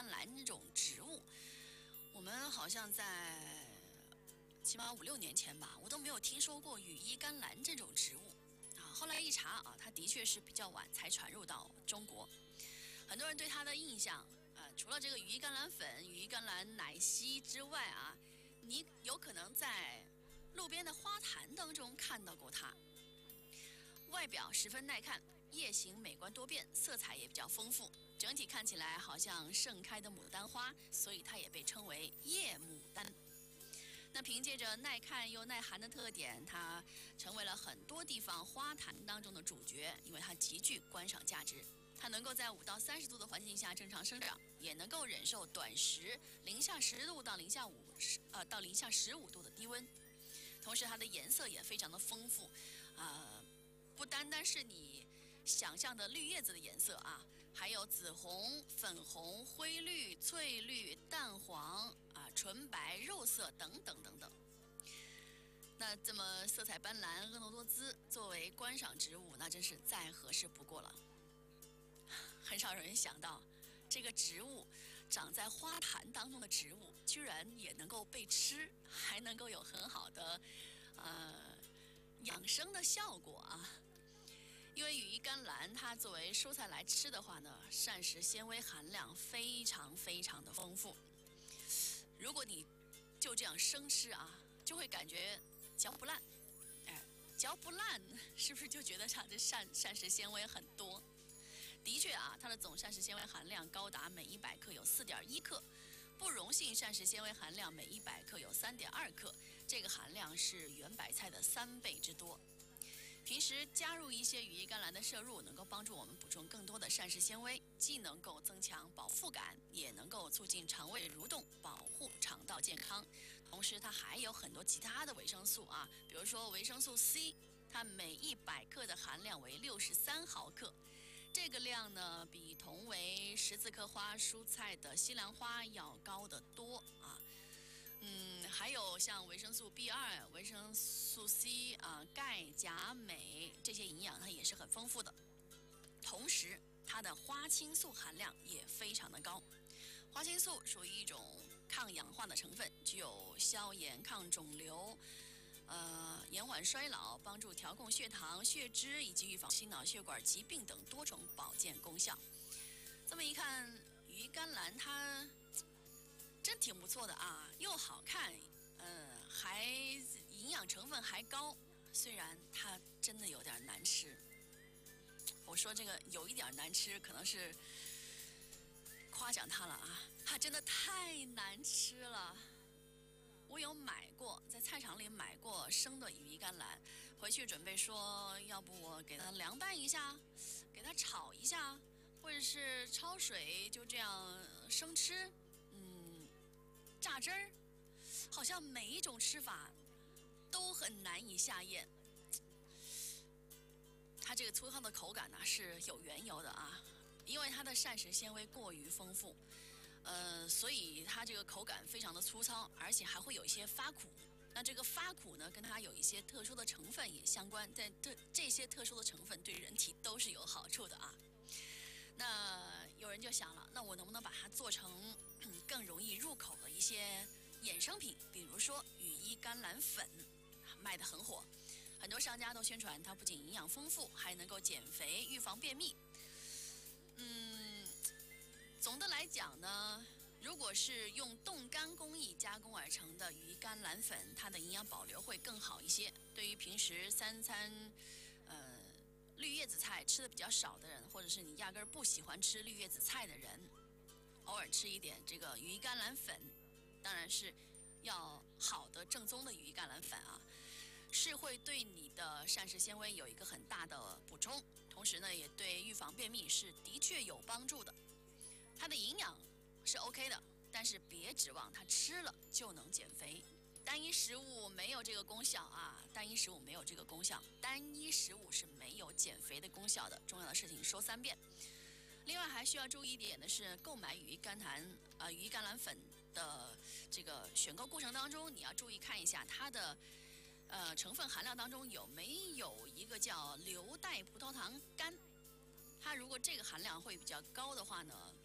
甘蓝这种植物，我们好像在起码5、6年前吧，我都没有听说过羽衣甘蓝这种植物啊。后来一查啊，它的确是比较晚才传入到中国。很多人对它的印象，除了这个羽衣甘蓝粉、羽衣甘蓝奶昔之外啊，你有可能在路边的花坛当中看到过它。外表十分耐看，叶形美观多变，色彩也比较丰富，整体看起来好像盛开的牡丹花，所以它也被称为夜牡丹。那凭借着耐看又耐寒的特点，它成为了很多地方花坛当中的主角，因为它极具观赏价值。它能够在5到30度的环境下正常生长，也能够忍受短时零下10度到零下15度的低温。同时，它的颜色也非常的丰富，不单单是你想象的绿叶子的颜色啊，还有紫红、粉红、灰绿、翠绿、淡黄纯白、肉色等等等等。那这么色彩斑斓、婀娜多姿，作为观赏植物，那真是再合适不过了。很少有人想到，这个植物长在花坛当中的植物，居然也能够被吃，还能够有很好的养生的效果啊。因为羽衣甘蓝它作为蔬菜来吃的话呢，膳食纤维含量非常非常的丰富。如果你就这样生吃啊，就会感觉嚼不烂。嚼不烂是不是就觉得它的膳食纤维很多？的确啊，它的总膳食纤维含量高达每100克有4.1克，不溶性膳食纤维含量每100克有3.2克，这个含量是圆白菜的3倍之多。平时加入一些羽衣甘蓝的摄入，能够帮助我们补充更多的膳食纤维，既能够增强饱腹感，也能够促进肠胃蠕动，保护肠道健康。同时，它还有很多其他的维生素啊，比如说维生素 C， 它每100克的含量为63毫克。这个量呢，比同为十字科花蔬菜的西兰花要高得多啊。还有像维生素 B2、维生素 C 钙、钾、镁这些营养，它也是很丰富的。同时，它的花青素含量也非常的高。花青素属于一种抗氧化的成分，具有消炎、抗肿瘤。延缓衰老，帮助调控血糖、血脂以及预防心脑血管疾病等多种保健功效。这么一看，羽衣甘蓝它真挺不错的啊，又好看，还营养成分还高。虽然它真的有点难吃，我说这个有一点难吃，可能是夸奖它了啊，它真的太难吃了。我有买过，在菜场里买过生的羽衣甘蓝，回去准备说，要不我给它凉拌一下，给它炒一下，或者是焯水，就这样生吃，榨汁儿，好像每一种吃法都很难以下咽。它这个粗糙的口感呢是有缘由的啊，因为它的膳食纤维过于丰富。所以它这个口感非常的粗糙，而且还会有一些发苦。那这个发苦呢，跟它有一些特殊的成分也相关，但这些特殊的成分对人体都是有好处的啊。那有人就想了，那我能不能把它做成更容易入口的一些衍生品，比如说羽衣甘蓝粉，卖得很火，很多商家都宣传它不仅营养丰富，还能够减肥、预防便秘。总的来讲呢，如果是用冻干工艺加工而成的羽衣甘蓝粉，它的营养保留会更好一些。对于平时3餐，绿叶子菜吃的比较少的人，或者是你压根儿不喜欢吃绿叶子菜的人，偶尔吃一点这个羽衣甘蓝粉，当然是要好的正宗的羽衣甘蓝粉啊，是会对你的膳食纤维有一个很大的补充，同时呢，也对预防便秘是的确有帮助的。它的营养是 OK 的，但是别指望它吃了就能减肥。单一食物没有这个功效啊，单一食物没有这个功效，单一食物是没有减肥的功效的。重要的事情说3遍。另外还需要注意一点的是，购买羽衣甘蓝粉的这个选购过程当中，你要注意看一下它的成分含量当中有没有一个叫硫代葡萄糖苷。它如果这个含量会比较高的话呢，